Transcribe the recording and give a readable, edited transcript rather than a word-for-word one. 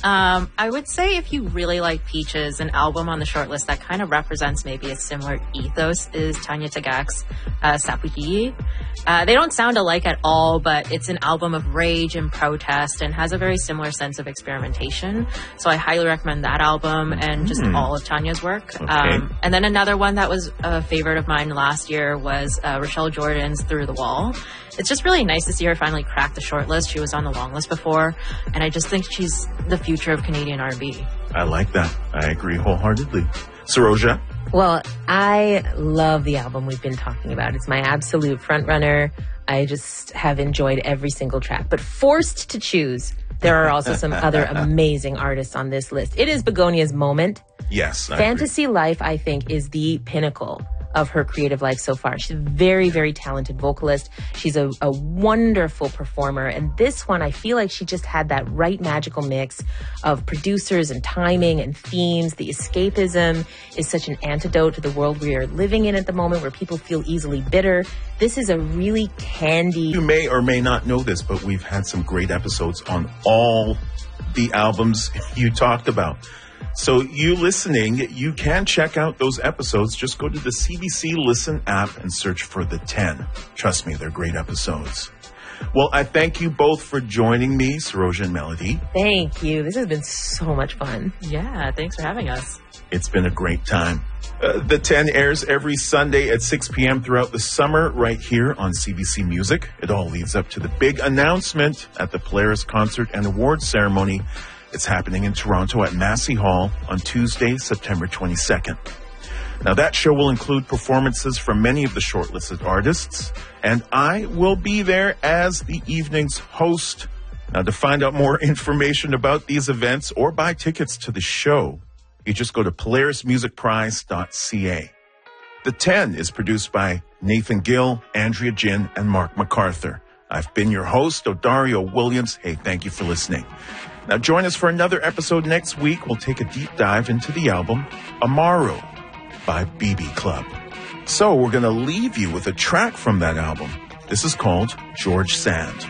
I would say if you really like Peaches, an album on the shortlist that kind of represents maybe a similar ethos is Tanya Tagaq's Sapuhi. They don't sound alike at all, but it's an album of rage and protest and has a very similar sense of experimentation. So I highly recommend that album and just all of Tanya's work. Okay. And then another one that was a favorite of mine last year was Rochelle Jordan's Through the Wall. It's just really nice to see her finally crack the shortlist. She was on the long list before, and I just think she's the future of Canadian R&B. I like that. I agree wholeheartedly. Saroja? Well, I love the album we've been talking about. It's my absolute front runner. I just have enjoyed every single track. But forced to choose, there are also some other amazing artists on this list. It is Begonia's moment. Yes. Fantasy Life, I think, is the pinnacle of her creative life so far. She's a very, very talented vocalist. She's a wonderful performer. And this one, I feel like she just had that right magical mix of producers and timing and themes. The escapism is such an antidote to the world we are living in at the moment where people feel easily bitter. This is a really candy... You may or may not know this, but we've had some great episodes on all the albums you talked about. So you listening, you can check out those episodes. Just go to the CBC Listen app and search for The 10. Trust me, they're great episodes. Well, I thank you both for joining me, Saroja and Melody. Thank you. This has been so much fun. Yeah, thanks for having us. It's been a great time. The 10 airs every Sunday at 6 p.m. throughout the summer right here on CBC Music. It all leads up to the big announcement at the Polaris Concert and Awards Ceremony. It's happening in Toronto at Massey Hall on Tuesday, September 22nd. Now, that show will include performances from many of the shortlisted artists, and I will be there as the evening's host. Now, to find out more information about these events or buy tickets to the show, you just go to polarismusicprize.ca. The 10 is produced by Nathan Gill, Andrea Jin, and Mark MacArthur. I've been your host, Odario Williams. Hey, thank you for listening. Now join us for another episode next week. We'll take a deep dive into the album Amaru by BB Club. So we're going to leave you with a track from that album. This is called George Sand.